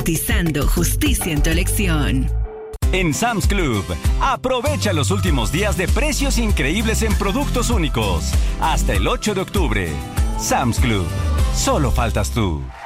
garantizando justicia en tu elección. En Sam's Club, aprovecha los últimos días de precios increíbles en productos únicos. Hasta el 8 de octubre. Sam's Club. Solo faltas tú.